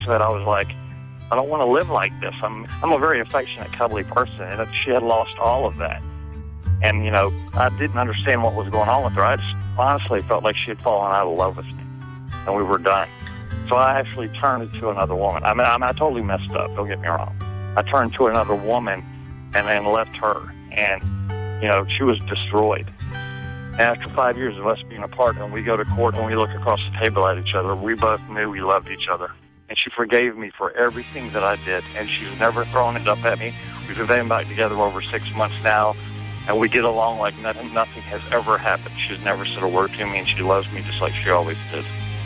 that I was like, I don't want to live like this. I'm a very affectionate, cuddly person, and she had lost all of that. And, you know, I didn't understand what was going on with her. I just honestly felt like she had fallen out of love with me, and we were done. So I actually turned to another woman. I mean, I totally messed up, don't get me wrong. I turned to another woman and then left her, and, you know, she was destroyed. And after 5 years of us being apart, and we go to court and we look across the table at each other, we both knew we loved each other. And she forgave me for everything that I did, and she's never thrown it up at me. We've been back together over 6 months now, and we get along like nothing has ever happened. She's never said a word to me, and she loves me just like she always did.